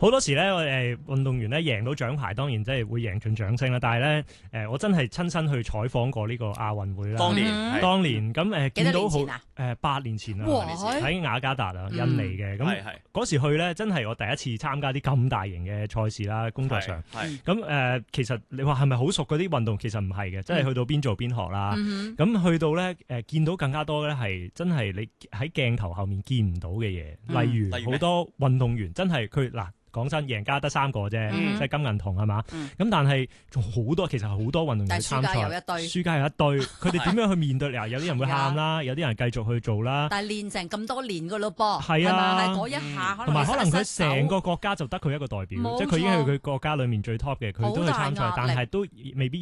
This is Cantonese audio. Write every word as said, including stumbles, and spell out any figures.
好多時咧，我哋運動員咧贏到獎牌，當然即係會贏盡掌聲啦。但係咧，誒我真係親身去採訪過呢個亞運會啦。 當年， 嗯、當年咁誒見到好誒八年前啦，喺、呃、雅加達啊，印尼嘅咁嗰時去咧，真係我第一次參加啲咁大型嘅賽事啦，工作上。咁誒、呃，其實你話係咪好熟嗰啲運動？其實唔係嘅，即係去到邊做邊學啦。咁、嗯、去到咧誒，見到更加多咧係真係你喺鏡頭後面見唔到嘅嘢，嗯、例如好多運動員真係佢嗱。講真，贏家得三個啫，嗯、即係金銀銅係嘛？咁、嗯、但係仲好多，其實好多運動員去參賽，輸家有一堆，輸家有一堆，佢哋點樣去面對？嗱，有啲人會喊啦，有啲人繼續去做啦。 但係練成咁多年㗎咯噃， 係啊， 係嗰一下可能同埋可能佢成個國家就得佢一個代表，即係佢已經係佢國家裡面最 top 嘅，佢都去參賽，但係都未必贏。